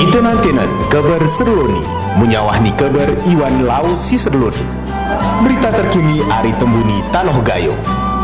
Kita nantinan kabar serloni, menyawahni kabar Iwan Lau si serloni. Berita terkini Ari Tembuni Tanoh Gayo.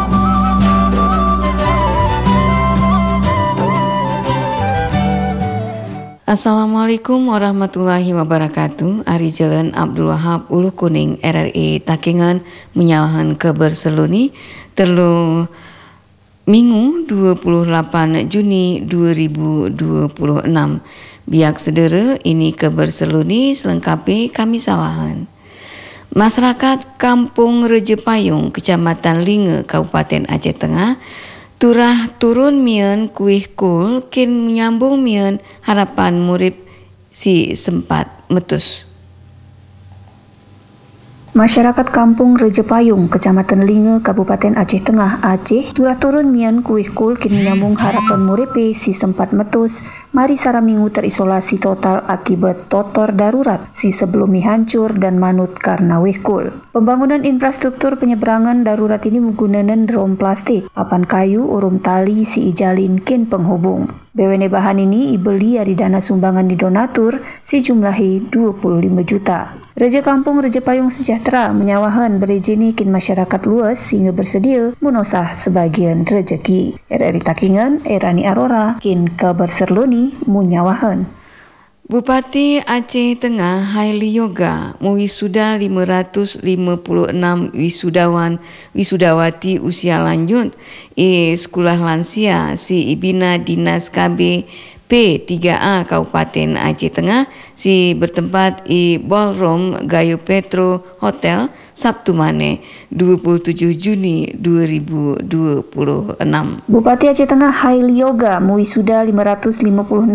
Assalamualaikum warahmatullahi wabarakatuh. Ari Jalan Abdul Wahab Ulu Kuning RRI Takengan menyawahan kabar serloni terlu Minggu 28 Juni 2026. Biak sedera, ini kabar serloni selengkapi kami sawahan. Masyarakat Kampung Reja Payung, Kecamatan Linga, Kabupaten Aceh Tengah, turah turun mian kuih kul kin menyambung mian harapan murid si sempat metus. Masyarakat Kampung Reja Payung, Kecamatan Linga, Kabupaten Aceh Tengah, Aceh, turah turun mian kuih kul kin menyambung harapan murepe si sempat metus, mari sara minggu terisolasi total akibat totor darurat, si sebelumi hancur dan manut karena wih kul. Pembangunan infrastruktur penyeberangan darurat ini menggunakan drum plastik, papan kayu, urum tali, si ijalin kin penghubung. BWN bahan ini ibeli dari dana sumbangan di donatur si jumlahi 25 juta. Reja Kampung Reja Payung Sejahtera menyawahan berejeni kin masyarakat luas sehingga bersedia menosah sebagian rezeki. RRI Takengan, Erani Arora, kin kabar serloni menyawahan. Bupati Aceh Tengah Haili Yoga mewisuda 556 wisudawati usia lanjut sekolah lansia si Ibina Dinas KB P3A Kabupaten Aceh Tengah si bertempat di Ballroom Gayo Petro Hotel Sabtu Mane 27 Juni 2026. Bupati Aceh Tengah Haili Yoga mewisuda 556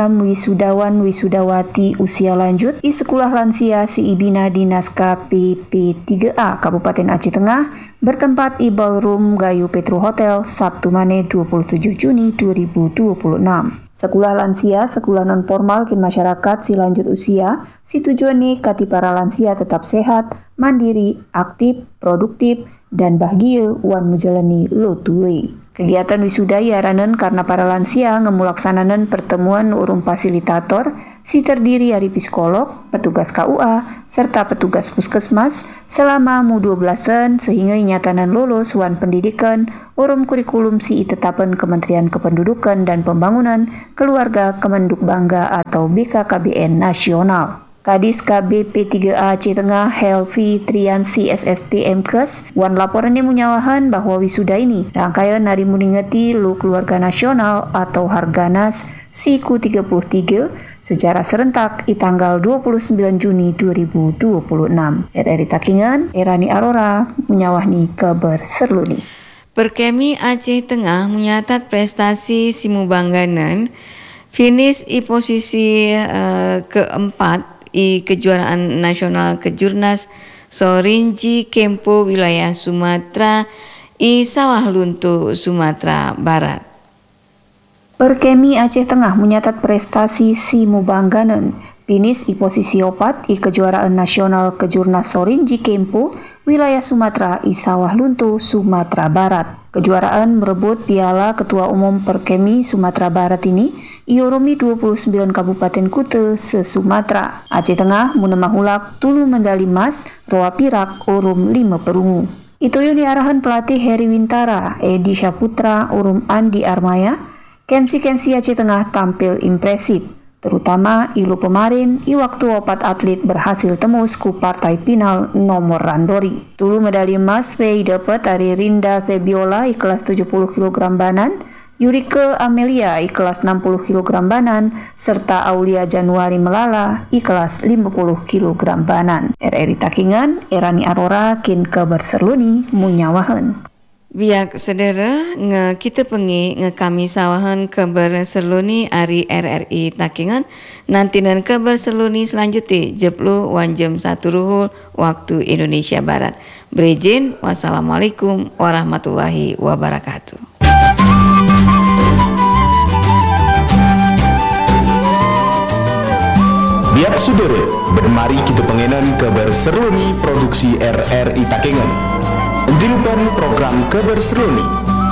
wisudawati usia lanjut di sekolah lansia si Ibina Dinas KPP3A Kabupaten Aceh Tengah bertempat di Ballroom Gayo Petro Hotel Sabtu Mane 27 Juni 2026. Sekolah lansia, sekolah non formal kin masyarakat si lanjut usia, si tujuan nih kati para lansia tetap sehat, mandiri, aktif, produktif, dan bahagia wan menjalani lotue. Kegiatan wisuda yaranen karena para lansia ngemulaksananan pertemuan urum fasilitator si terdiri dari psikolog, petugas KUA, serta petugas puskesmas selama mu 12-an sehingga nyatanan lolos wan pendidikan urum kurikulum si itetapan Kementerian Kependudukan dan Pembangunan Keluarga Kemenduk Bangga atau BKKBN Nasional. Kadis KB P3A Aceh Tengah Helvi Triansi SST MKes wan laporannya menyawahan bahwa wisuda ini rangkaian hari muningeti lu keluarga nasional atau Harganas Siku 33 secara serentak di tanggal 29 Juni 2026. RRI Takengan, Erani Arora menyawahni kabar serluni. Perkemi Aceh Tengah menyatat prestasi simu bangganan finish di posisi keempat di kejuaraan nasional kejurnas Sorinji Kempo wilayah Sumatera i Sawah Lunto Sumatera Barat. Perkemi Aceh Tengah menyatat prestasi si Mubangganen finish di posisi 4 di kejuaraan nasional kejurnas Sorinji Kempo wilayah Sumatera i Sawah Lunto Sumatera Barat. Kejuaraan merebut piala Ketua Umum Perkemi Sumatera Barat ini iurumi 29 Kabupaten Kute se-Sumatera. Aceh Tengah munemahulak tulu medali emas, roa pirak urum 5 perunggu. Itu yang diarahan pelatih Heri Wintara, Edi Syaputra, urum Andi Armaya. Kensi Aceh Tengah tampil impresif, terutama ilu pemarin i waktu opat atlet berhasil tembus ku partai final nomor randori. Tulu medali emas Fei dapat dari Rinda Febiola i kelas 70 kg banan, Yurike Amelia i kelas 60 kg banan, serta Aulia Januari Melala i kelas 50 kg banan. RRI Takengan, Erani Arora, kin kabar serluni munyawahan. Biak sedera kita pengi kami sawahan kabar serluni ari RRI Takengan nantinan kabar serluni selanjutnya jeplu wan jam 1 ruhul waktu Indonesia Barat. Berejin, wassalamualaikum warahmatullahi wabarakatuh. Biak sudere, bermari kita pengenan kabar serloni produksi RRI Takengan. Julukan program kabar serloni